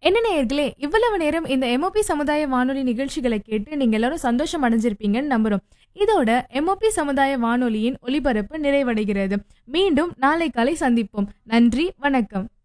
என்ன நேயர்களே, இவ்வளவு நேரம் இந்த எம்ஓபி சமுதாய வானொலி நிகழ்ச்சிகளை கேட்டு நீங்க எல்லாரும் சந்தோஷம் அடைஞ்சிருப்பீங்கன்னு நம்புறோம். இதோட எம்ஓபி சமுதாய வானொலியின் ஒலிபரப்பு நிறைவடைகிறது. மீண்டும் நாளை காலை சந்திப்போம். நன்றி, வணக்கம்.